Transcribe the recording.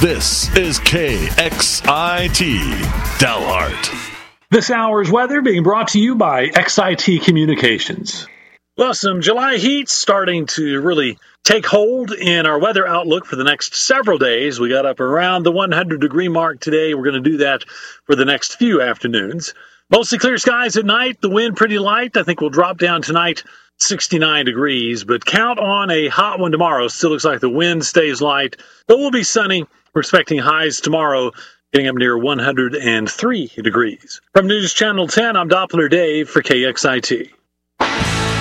This is KXIT Dalhart. This hour's weather being brought to you by XIT Communications. Well, some July heat starting to really take hold in our weather outlook for the next several days. We got up around the 100-degree mark today. We're going to do that for the next few afternoons. Mostly clear skies at night. The wind pretty light. I think we'll drop down tonight 69 degrees, but count on a hot one tomorrow. Still looks like the wind stays light, but we'll be sunny. We're expecting highs tomorrow getting up near 103 degrees. From News Channel 10, I'm Doppler Dave for KXIT.